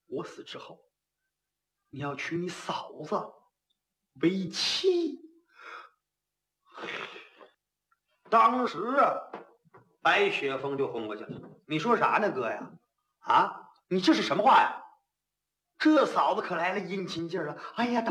我死之后，你要娶你嫂子为妻。当时啊，白雪峰就昏过去了。你说啥呢，哥呀？啊，你这是什么话呀？这嫂子可来了殷勤劲儿了。哎呀！